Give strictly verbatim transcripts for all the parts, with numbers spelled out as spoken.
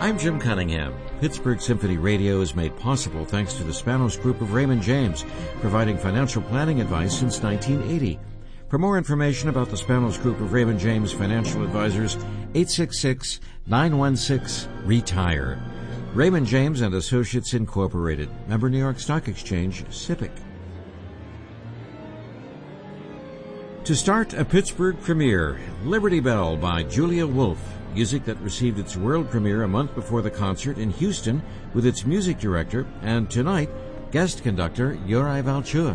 I'm Jim Cunningham. Pittsburgh Symphony Radio is made possible thanks to the Spanos Group of Raymond James, providing financial planning advice since nineteen eighty. For more information about the Spanos Group of Raymond James Financial Advisors, eight six six, nine one six, RETIRE. Raymond James and Associates Incorporated, member New York Stock Exchange, S I P C. To start, a Pittsburgh premiere, Liberty Bell by Julia Wolfe, music that received its world premiere a month before the concert in Houston with its music director and tonight, guest conductor Juraj Valchur.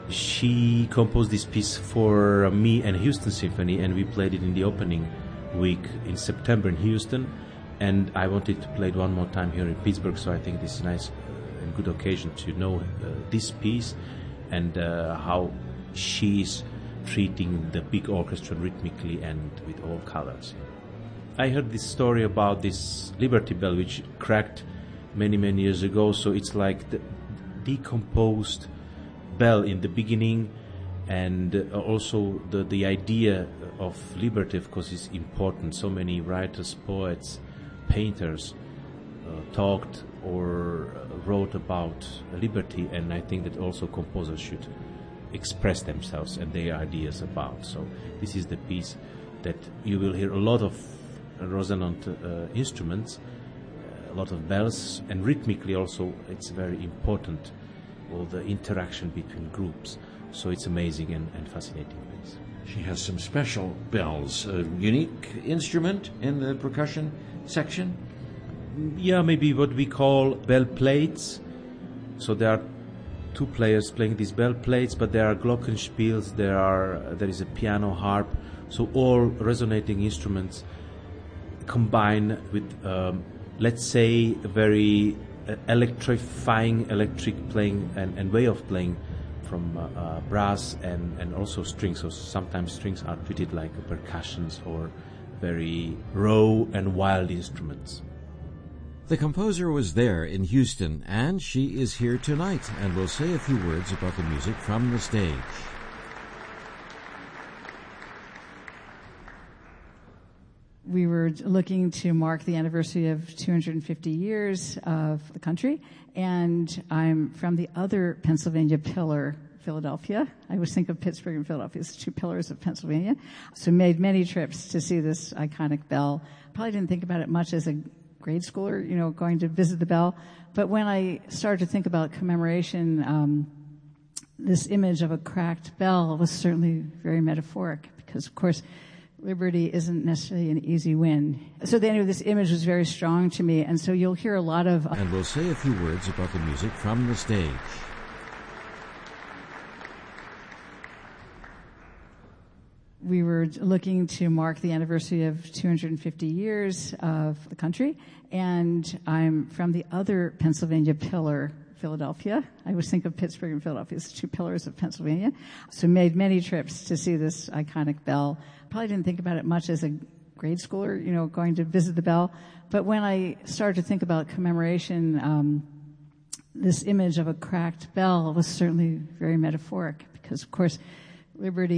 She composed this piece for me and Houston Symphony, and we played it in the opening week in September in Houston, and I wanted to play it one more time here in Pittsburgh, so I think this is a nice and good occasion to know uh, this piece and uh, how she's treating the big orchestra rhythmically and with all colors. I heard this story about this Liberty Bell which cracked many, many years ago, so it's like the decomposed bell in the beginning, and uh, also the, the idea of liberty, of course, is important. So many writers, poets, painters uh, talked or uh, wrote about liberty, and I think that also composers should express themselves and their ideas about. So this is the piece that you will hear a lot of resonant uh, instruments, uh, a lot of bells, and rhythmically also it's very important, all the interaction between groups. So it's amazing and, and fascinating piece. She has some special bells, a unique instrument in the percussion section? Yeah, maybe what we call bell plates. So there are two players playing these bell plates, but there are glockenspiels, there are there is a piano, harp, so all resonating instruments combine with, um, let's say, a very uh, electrifying electric playing and, and way of playing from uh, uh, brass and, and also strings. So sometimes strings are treated like percussions or very raw and wild instruments. The composer was there in Houston, and she is here tonight and will say a few words about the music from the stage. We were looking to mark the anniversary of two hundred fifty years of the country, and I'm from the other Pennsylvania pillar, Philadelphia. I always think of Pittsburgh and Philadelphia as two pillars of Pennsylvania. So made many trips to see this iconic bell. Probably didn't think about it much as a grade schooler, you know, going to visit the bell. But when I started to think about commemoration, um, this image of a cracked bell was certainly very metaphoric because, of course, liberty isn't necessarily an easy win. So the anyway, this image was very strong to me, and so you'll hear a lot of... And we'll say a few words about the music from the stage. We were looking to mark the anniversary of two hundred fifty years of the country, and I'm from the other Pennsylvania pillar, Philadelphia. I always think of Pittsburgh and Philadelphia as two pillars of Pennsylvania. So made many trips to see this iconic bell. Probably didn't think about it much as a grade schooler, you know, going to visit the bell. But when I started to think about commemoration, um, this image of a cracked bell was certainly very metaphoric because, of course, liberty